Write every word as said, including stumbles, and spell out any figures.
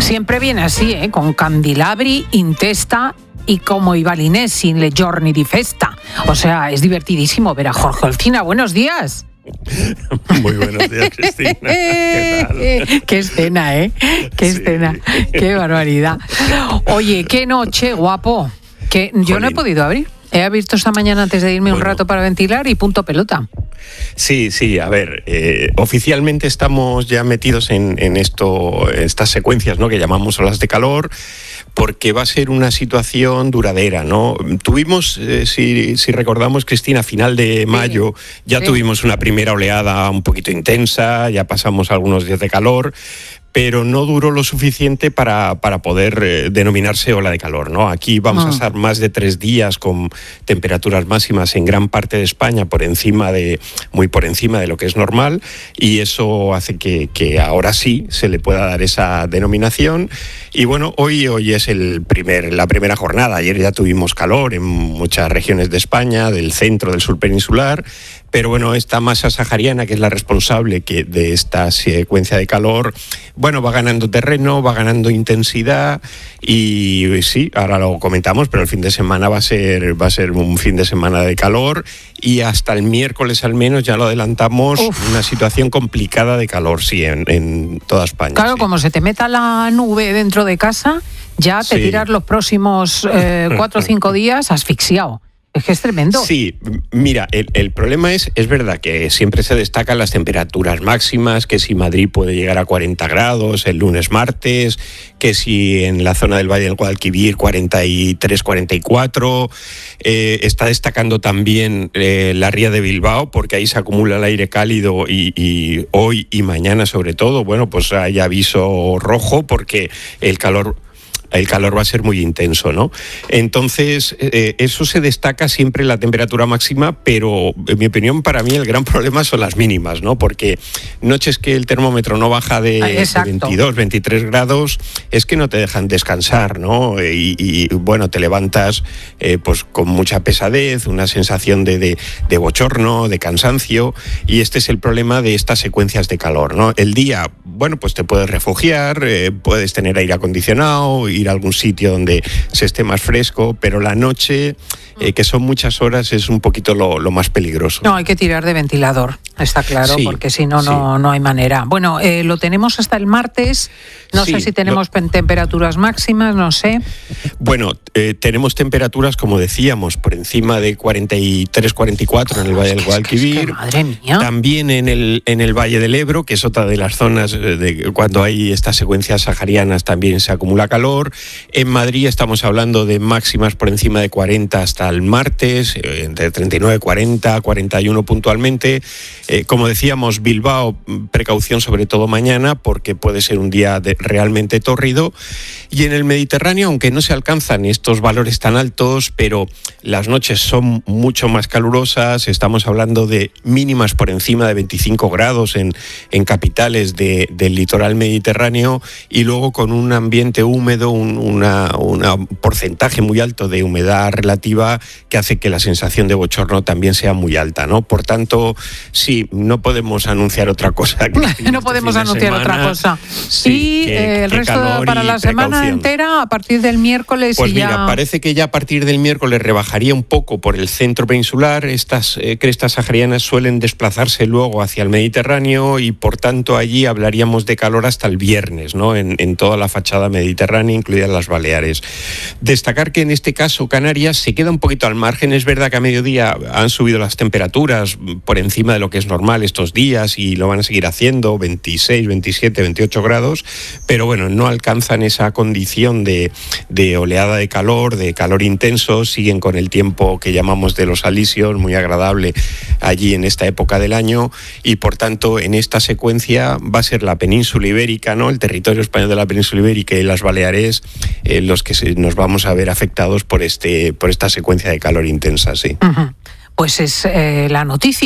Siempre viene así, ¿eh? Con candelabri in testa y como i balinesi in le giorni di festa. O sea, es divertidísimo ver a Jorge Olcina. Buenos días. Muy buenos días, Cristina. ¿Qué tal? Qué escena, ¿eh? Qué Sí. escena. Qué barbaridad. Oye, qué noche, guapo. Que yo no he Jolín. podido abrir. He abierto esta mañana antes de irme un Bueno. rato para ventilar y punto pelota. Sí, sí, a ver, eh, oficialmente estamos ya metidos en, en esto, estas secuencias, ¿no?, que llamamos olas de calor, porque va a ser una situación duradera, ¿no? Tuvimos, eh, si, si recordamos, Cristina, a final de mayo ya sí. tuvimos una primera oleada un poquito intensa, ya pasamos algunos días de calor, pero no duró lo suficiente para, para poder eh, denominarse ola de calor, ¿no? Aquí vamos Ah. a estar más de tres días con temperaturas máximas en gran parte de España por encima de, muy por encima de lo que es normal, y eso hace que, que ahora sí se le pueda dar esa denominación. Y bueno, hoy, hoy es el primer, la primera jornada. Ayer ya tuvimos calor en muchas regiones de España, del centro, del sur peninsular, pero bueno, esta masa sahariana, que es la responsable que de esta secuencia de calor, bueno, va ganando terreno, va ganando intensidad y sí, ahora lo comentamos, pero el fin de semana va a ser, va a ser un fin de semana de calor y hasta el miércoles al menos, ya lo adelantamos, Uf. una situación complicada de calor, sí, en, en toda España. Claro, sí. como se te meta la nube dentro de casa, ya te Sí. tiras los próximos eh, cuatro o cinco días asfixiado. Es que es tremendo. Sí, mira, el, el problema es, es verdad que siempre se destacan las temperaturas máximas, que si Madrid puede llegar a cuarenta grados el lunes, martes, que si en la zona del Valle del Guadalquivir cuarenta y tres, cuarenta y cuatro, eh, está destacando también eh, la ría de Bilbao, porque ahí se acumula el aire cálido y, y hoy y mañana sobre todo, bueno, pues hay aviso rojo porque el calor... el calor va a ser muy intenso, ¿no? Entonces, eh, eso se destaca siempre en la temperatura máxima, pero en mi opinión, para mí el gran problema son las mínimas, ¿no? Porque noches que el termómetro no baja de, de Exacto. veintidós, veintitrés grados, es que no te dejan descansar, ¿no? Y, y, bueno, te levantas eh, pues con mucha pesadez, una sensación de, de, de bochorno, de cansancio, y este es el problema de estas secuencias de calor, ¿no? El día, bueno, pues te puedes refugiar, eh, puedes tener aire acondicionado, ir a algún sitio donde se esté más fresco, pero la noche, eh, que son muchas horas, es un poquito lo, lo más peligroso. No, hay que tirar de ventilador, está claro, Sí, porque si no, sí. no, no hay manera. Bueno, eh, lo tenemos hasta el martes, no Sí, sé si tenemos pen- temperaturas máximas, no sé. Bueno, eh, tenemos temperaturas, como decíamos, por encima de cuarenta y tres, cuarenta y cuatro en el Valle del Es que- es que, Guadalquivir. madre mía. También en el, en el Valle del Ebro, que es otra de las zonas eh, de cuando hay estas secuencias saharianas, también se acumula calor. En Madrid estamos hablando de máximas por encima de cuarenta hasta el martes, eh, entre treinta y nueve, cuarenta, cuarenta y uno puntualmente. Eh, como decíamos, Bilbao, precaución sobre todo mañana, porque puede ser un día de- realmente tórrido. Y en el Mediterráneo, aunque no se alcanzan estos valores tan altos, pero las noches son mucho más calurosas, estamos hablando de mínimas por encima de veinticinco grados en, en capitales de, del litoral mediterráneo, y luego con un ambiente húmedo, un una, una porcentaje muy alto de humedad relativa que hace que la sensación de bochorno también sea muy alta, ¿no? Por tanto, sí, no podemos anunciar otra cosa. que este No podemos fin de anunciar semana, otra cosa. sí, y que- eh, el que resto calor para y la semana precaución. entera, a partir del miércoles Pues y mira, ya... parece que ya a partir del miércoles rebajaría un poco por el centro peninsular. Estas eh, crestas saharianas suelen desplazarse luego hacia el Mediterráneo y por tanto allí hablaríamos de calor hasta el viernes, ¿no? En, en toda la fachada mediterránea, incluidas las Baleares. Destacar que en este caso Canarias se queda un poquito al margen. Es verdad que a mediodía han subido las temperaturas por encima de lo que es normal estos días y lo van a seguir haciendo, veintiséis, veintisiete, veintiocho grados, pero bueno, no alcanzan esa condición de, de oleada de calor, de calor intenso, siguen con el tiempo que llamamos de los alisios, muy agradable allí en esta época del año, y por tanto en esta secuencia va a ser la península ibérica, ¿no? El territorio español de la península ibérica y las Baleares eh, los que se, nos vamos a ver afectados por, este, por esta secuencia de calor intensa, sí. Ujú. Pues es eh, la noticia.